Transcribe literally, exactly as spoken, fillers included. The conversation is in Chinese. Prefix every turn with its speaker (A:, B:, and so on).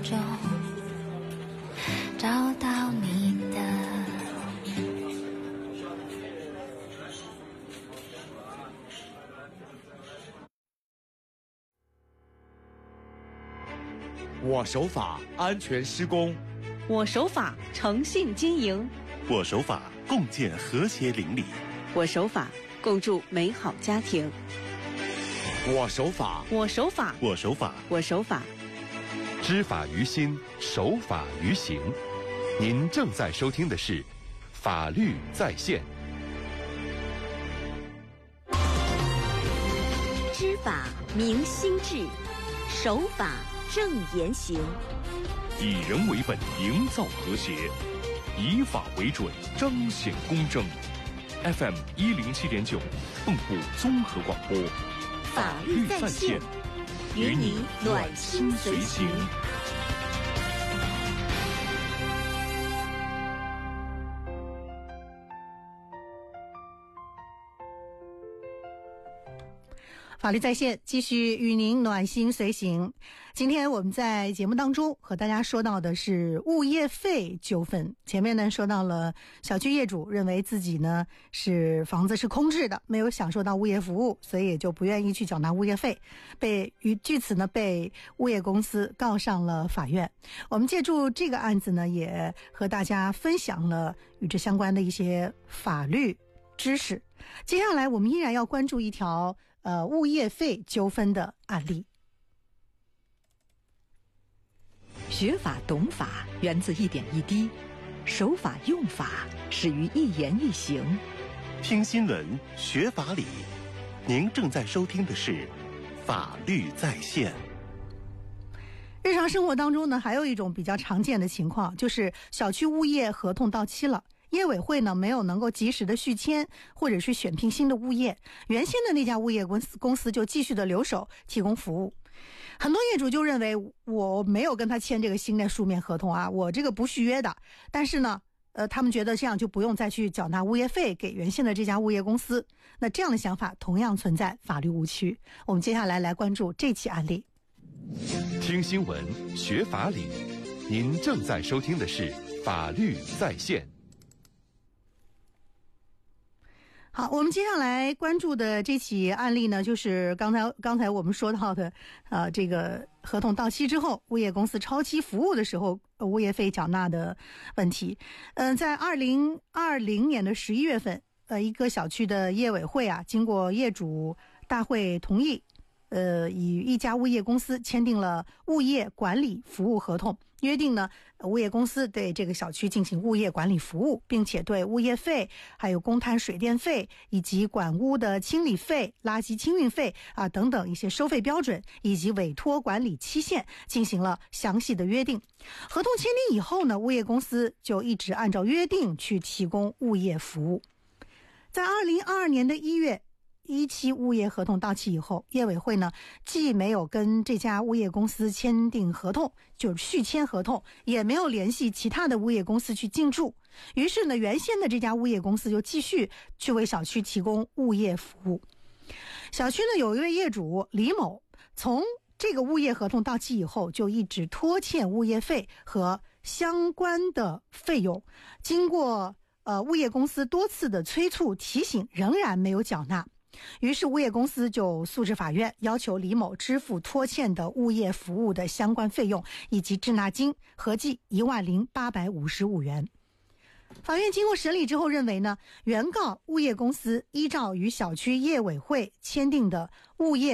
A: 中找到你的。
B: 我守法安全施工，
C: 我守法诚信经营，
D: 我守法共建和谐邻里，
C: 我守法共筑美好家庭。
B: 我守法，
C: 我守法，
D: 我守法，
C: 我守法。
E: 知法于心，守法于行。您正在收听的是《法律在线》。
F: 知法明心智，守法正言行。
G: 以人为本，营造和谐；以法为准，彰显公正。F M 一零七点九，蚌埠综合广播，
F: 法律在线，与你暖心随行。
H: 法律在线继续与您暖心随行。今天我们在节目当中和大家说到的是物业费纠纷。前面呢说到了小区业主认为自己呢是房子是空置的，没有享受到物业服务，所以也就不愿意去缴纳物业费，被于据此呢被物业公司告上了法院。我们借助这个案子呢，也和大家分享了与之相关的一些法律知识。接下来我们依然要关注一条呃物业费纠纷的案例。
I: 学法懂法源自一点一滴，守法用法始于一言一行。
D: 听新闻学法理，您正在收听的是法律在线。
H: 日常生活当中呢，还有一种比较常见的情况，就是小区物业合同到期了，业委会呢没有能够及时的续签，或者是选聘新的物业，原先的那家物业公司公司就继续的留守提供服务。很多业主就认为我没有跟他签这个新的书面合同啊，我这个不续约的，但是呢呃，他们觉得这样就不用再去缴纳物业费给原先的这家物业公司。那这样的想法同样存在法律误区。我们接下来来关注这起案例。
E: 听新闻学法理，您正在收听的是法律在线。
H: 好，我们接下来关注的这起案例呢，就是刚才刚才我们说到的，呃，这个合同到期之后，物业公司超期服务的时候，物业费缴纳的问题。嗯、呃，在二零二零年的十一月份，呃，一个小区的业委会啊，经过业主大会同意，呃，与一家物业公司签订了物业管理服务合同，约定呢，物业公司对这个小区进行物业管理服务，并且对物业费、还有公摊水电费以及管屋的清理费、垃圾清运费啊等等一些收费标准以及委托管理期限进行了详细的约定。合同签订以后呢，物业公司就一直按照约定去提供物业服务。在二零二二年的一月。一期物业合同到期以后，业委会呢既没有跟这家物业公司签订合同，就是续签合同，也没有联系其他的物业公司去进驻。于是呢，原先的这家物业公司就继续去为小区提供物业服务。小区呢有一位业主李某，从这个物业合同到期以后，就一直拖欠物业费和相关的费用，经过呃物业公司多次的催促提醒，仍然没有缴纳。于是物业公司就诉至法院，要求李某支付拖欠的物业服务的相关费用以及滞纳金，合计一万零八百五十五元。法院经过审理之后认为呢，原告物业公司依照与小区业委会签订的物业